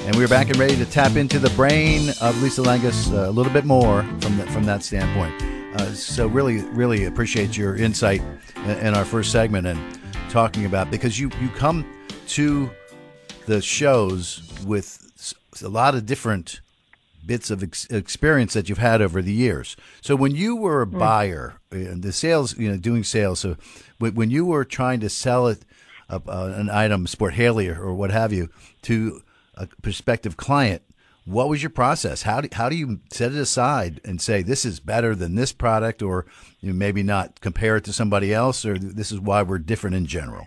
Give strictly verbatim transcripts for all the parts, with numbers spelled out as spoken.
And we're back and ready to tap into the brain of Lisa Langus uh, a little bit more from the, from that standpoint. Uh, so really, really appreciate your insight in, in our first segment and talking about, because you, you come to the shows with a lot of different bits of ex- experience that you've had over the years. So when you were a buyer, mm. the sales, you know, doing sales, so when, when you were trying to sell it, uh, uh, an item, Sport Haley or, or what have you, to a prospective client, what was your process? How do, how do you set it aside and say, this is better than this product, or you know, maybe not compare it to somebody else, or this is why we're different in general?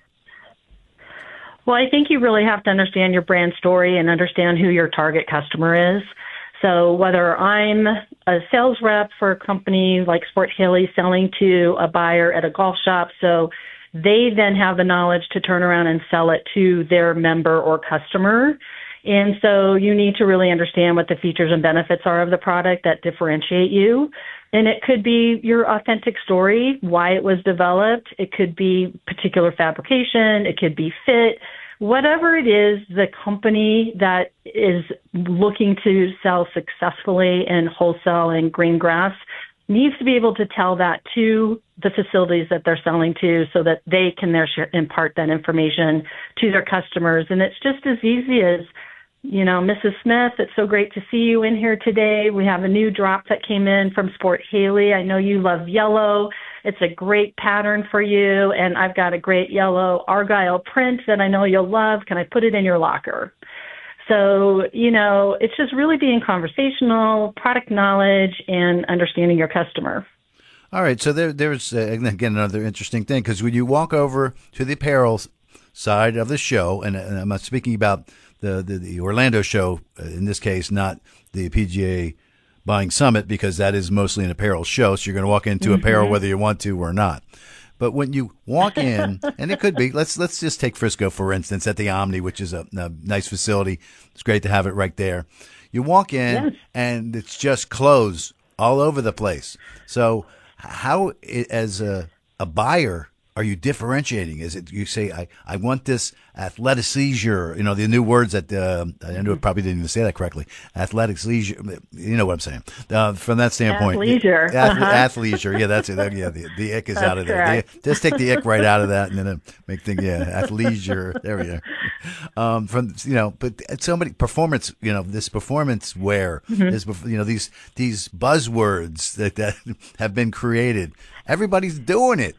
Well, I think you really have to understand your brand story and understand who your target customer is. So whether I'm a sales rep for a company like Sport Haley selling to a buyer at a golf shop, so they then have the knowledge to turn around and sell it to their member or customer. And so you need to really understand what the features and benefits are of the product that differentiate you. And it could be your authentic story, why it was developed. It could be particular fabrication. It could be fit. Whatever it is, the company that is looking to sell successfully in wholesale and green grass needs to be able to tell that to the facilities that they're selling to, so that they can there impart that information to their customers. And it's just as easy as, you know, Missus Smith, it's so great to see you in here today. We have a new drop that came in from Sport Haley. I know you love yellow. It's a great pattern for you. And I've got a great yellow Argyle print that I know you'll love. Can I put it in your locker? So, you know, it's just really being conversational, product knowledge, and understanding your customer. All right. So there, there's, uh, again, another interesting thing, because when you walk over to the apparel side of the show, and, and I'm not speaking about the, the, the Orlando show, uh, in this case, not the P G A Buying Summit, because that is mostly an apparel show. So you're going to walk into mm-hmm. apparel whether you want to or not. But when you walk in, and it could be, let's let's just take Frisco, for instance, at the Omni, which is a, a nice facility. It's great to have it right there. You walk in, yes. and it's just clothes all over the place. So how, as a, a buyer, are you differentiating? Is it, you say, I, I want this athletic-leisure, you know, the new words that, uh, I know I probably didn't even say that correctly, athletic-leisure, you know what I'm saying. Uh, from that standpoint. Athleisure. Ath- uh-huh. Athleisure, yeah, that's it. Yeah, the, the ick is that's out of there. The, just take the ick right out of that, and then make things, yeah, athleisure, there we go. Um, from, you know, but so many performance, you know, this performance wear, mm-hmm. this, you know, these, these buzzwords that, that have been created. Everybody's doing it.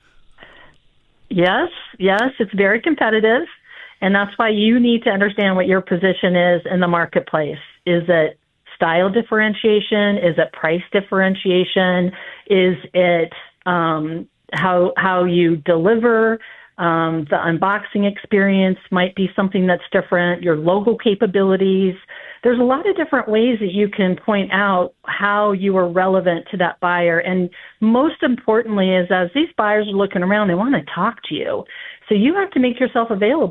Yes, yes, it's very competitive, and that's why you need to understand what your position is in the marketplace. Is it style differentiation? Is it price differentiation? Is it um, how how you deliver? Um, the unboxing experience might be something that's different. Your logo capabilities. There's a lot of different ways that you can point out how you are relevant to that buyer. And most importantly is, as these buyers are looking around, they want to talk to you. So you have to make yourself available.